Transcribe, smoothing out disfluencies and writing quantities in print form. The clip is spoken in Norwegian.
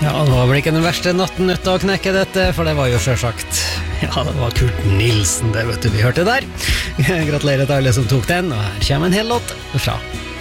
Ja, det var vel ikke den verste natten ute å knekke dette, for det var jo selvsagt. Ja, det var Kurt Nilsen, det vet du vi hørte der. Gratulerer til alle som tok den, og her kommer en hel låt fra